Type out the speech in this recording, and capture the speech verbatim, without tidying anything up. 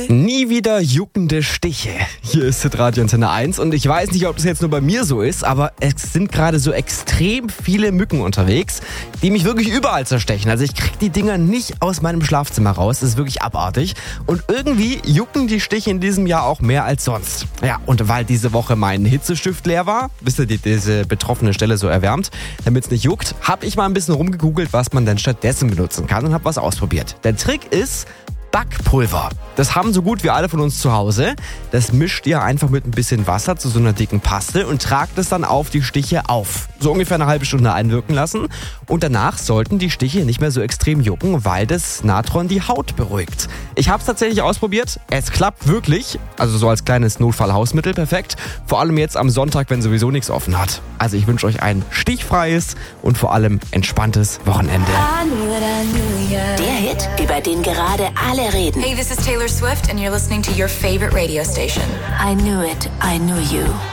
Nie wieder juckende Stiche. Hier ist Hitradio Antenne eins und ich weiß nicht, ob das jetzt nur bei mir so ist, aber es sind gerade so extrem viele Mücken unterwegs, die mich wirklich überall zerstechen. Also ich kriege die Dinger nicht aus meinem Schlafzimmer raus, das ist wirklich abartig. Und irgendwie jucken die Stiche in diesem Jahr auch mehr als sonst. Ja, und weil diese Woche mein Hitzestift leer war, wisst ihr, die, diese betroffene Stelle so erwärmt, damit es nicht juckt, habe ich mal ein bisschen rumgegoogelt, was man denn stattdessen benutzen kann und habe was ausprobiert. Der Trick ist Backpulver. Das haben so gut wie alle von uns zu Hause. Das mischt ihr einfach mit ein bisschen Wasser zu so einer dicken Paste und tragt es dann auf die Stiche auf. So ungefähr eine halbe Stunde einwirken lassen. Und danach sollten die Stiche nicht mehr so extrem jucken, weil das Natron die Haut beruhigt. Ich habe es tatsächlich ausprobiert. Es klappt wirklich. Also so als kleines Notfallhausmittel perfekt. Vor allem jetzt am Sonntag, wenn sowieso nichts offen hat. Also ich wünsche euch ein stichfreies und vor allem entspanntes Wochenende. Der Hit, über den gerade alle reden. Hey, this is Taylor Swift and you're listening to your favorite radio station. I knew it, I knew you.